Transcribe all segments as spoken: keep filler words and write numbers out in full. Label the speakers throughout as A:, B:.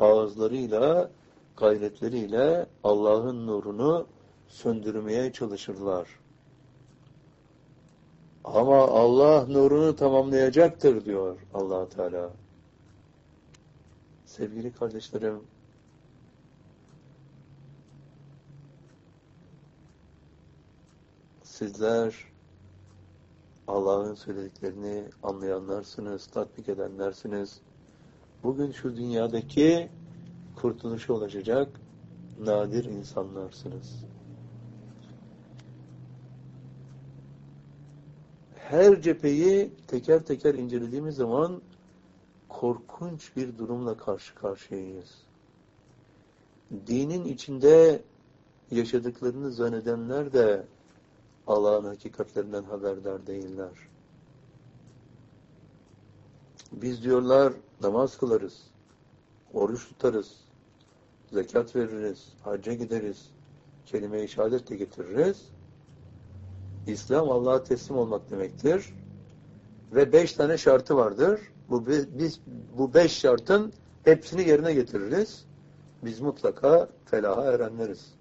A: ağızlarıyla, gayretleriyle Allah'ın nurunu söndürmeye çalışırlar. Ama Allah nurunu tamamlayacaktır diyor Allah Teala. Sevgili kardeşlerim, sizler Allah'ın söylediklerini anlayanlarsınız, tatbik edenlersiniz. Bugün şu dünyadaki kurtuluşa ulaşacak nadir insanlarsınız. Her cepheyi teker teker incelediğimiz zaman korkunç bir durumla karşı karşıyayız. Dinin içinde yaşadıklarını zannedenler de Allah'ın hakikatlerinden haberdar değiller. Biz diyorlar namaz kılarız, oruç tutarız, zekat veririz, hacca gideriz, kelime-i şehadet de getiririz. İslam Allah'a teslim olmak demektir. Ve beş tane şartı vardır. Bu biz bu beş şartın hepsini yerine getiririz. Biz mutlaka felaha erenleriz.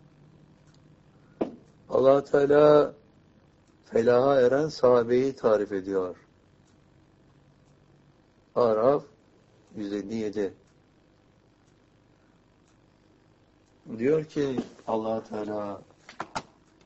A: Allah Teala felaha eren sahabeyi tarif ediyor. Araf yüz elli yedi. Diyor ki Allah Teala